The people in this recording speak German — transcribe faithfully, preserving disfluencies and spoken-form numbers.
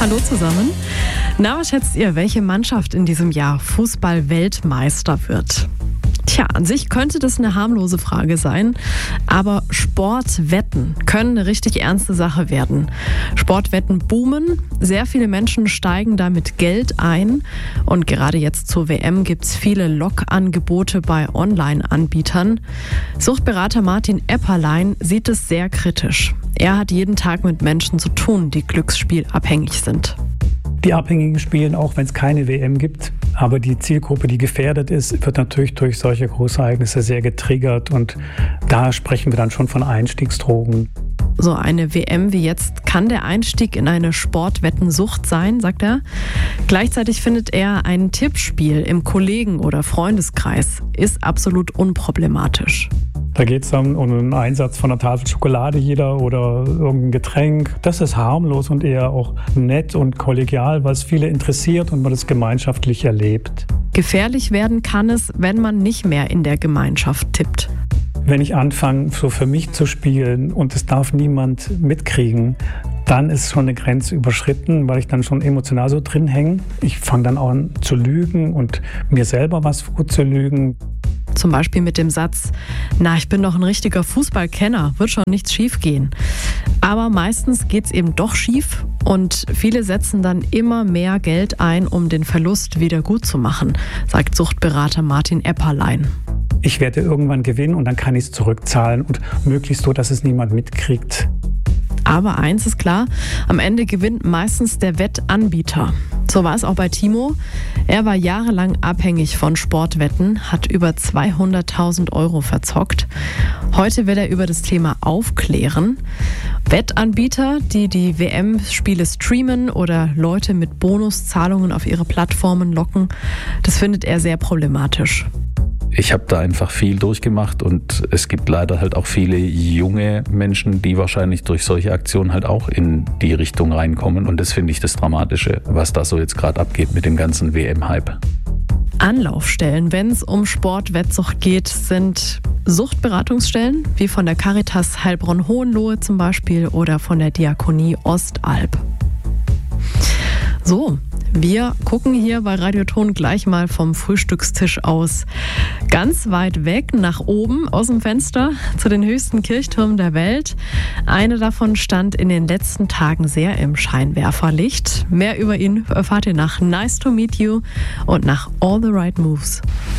Hallo zusammen. Na, was schätzt ihr, welche Mannschaft in diesem Jahr Fußball-Weltmeister wird? Tja, an sich könnte das eine harmlose Frage sein, aber Sportwetten können eine richtig ernste Sache werden. Sportwetten boomen, sehr viele Menschen steigen da mit Geld ein und gerade jetzt zur W M gibt es viele Lockangebote bei Online-Anbietern. Suchtberater Martin Epperlein sieht es sehr kritisch. Er hat jeden Tag mit Menschen zu tun, die glücksspielabhängig sind. Die Abhängigen spielen auch, wenn es keine W M gibt. Aber die Zielgruppe, die gefährdet ist, wird natürlich durch solche Großereignisse sehr getriggert. Und da sprechen wir dann schon von Einstiegsdrogen. So eine W M wie jetzt kann der Einstieg in eine Sportwettensucht sein, sagt er. Gleichzeitig findet er, ein Tippspiel im Kollegen- oder Freundeskreis ist absolut unproblematisch. Da geht es dann um einen Einsatz von einer Tafel Schokolade jeder oder irgendein Getränk. Das ist harmlos und eher auch nett und kollegial, weil es viele interessiert und man das gemeinschaftlich erlebt. Gefährlich werden kann es, wenn man nicht mehr in der Gemeinschaft tippt. Wenn ich anfange, so für mich zu spielen und es darf niemand mitkriegen, dann ist schon eine Grenze überschritten, weil ich dann schon emotional so drin hänge. Ich fange dann auch an zu lügen und mir selber was vorzulügen. Zum Beispiel mit dem Satz, na, ich bin doch ein richtiger Fußballkenner, wird schon nichts schief gehen. Aber meistens geht es eben doch schief und viele setzen dann immer mehr Geld ein, um den Verlust wieder gut zu machen, sagt Suchtberater Martin Epperlein. Ich werde irgendwann gewinnen und dann kann ich es zurückzahlen und möglichst so, dass es niemand mitkriegt. Aber eins ist klar, am Ende gewinnt meistens der Wettanbieter. So war es auch bei Timo. Er war jahrelang abhängig von Sportwetten, hat über zweihunderttausend Euro verzockt. Heute will er über das Thema aufklären. Wettanbieter, die die W M-Spiele streamen oder Leute mit Bonuszahlungen auf ihre Plattformen locken, das findet er sehr problematisch. Ich habe da einfach viel durchgemacht und es gibt leider halt auch viele junge Menschen, die wahrscheinlich durch solche Aktionen halt auch in die Richtung reinkommen. Und das finde ich das Dramatische, was da so jetzt gerade abgeht mit dem ganzen W M-Hype. Anlaufstellen, wenn es um Sportwettsucht geht, sind Suchtberatungsstellen, wie von der Caritas Heilbronn-Hohenlohe zum Beispiel oder von der Diakonie Ostalb. So, wir gucken hier bei Radioton gleich mal vom Frühstückstisch aus ganz weit weg nach oben aus dem Fenster zu den höchsten Kirchtürmen der Welt. Eine davon stand in den letzten Tagen sehr im Scheinwerferlicht. Mehr über ihn erfahrt ihr nach Nice to Meet You und nach All the Right Moves.